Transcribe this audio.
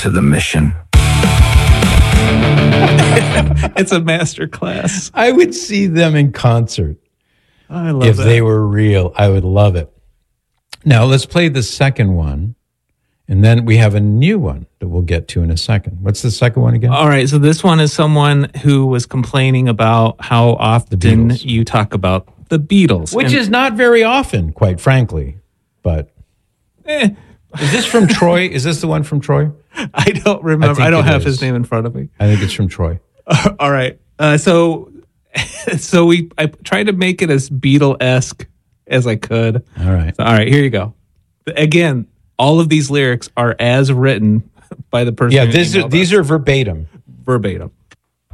to the mission. It's a master class. I would see them in concert. I love If that. they were real, I would love it. Now, let's play the second one, and then we have a new one that we'll get to in a second. What's the second one again? All right, so this one is someone who was complaining about how often Beatles. you talk about the Beatles. Which is not very often, quite frankly. But is this from Troy? Is this the one from Troy? I don't remember. I don't have his name in front of me. I think it's from Troy. All right. So I tried to make it as Beatle-esque as I could. All right. All right, here you go. Again, all of these lyrics are as written by the person. Yeah, who emailed these us. are verbatim. Verbatim.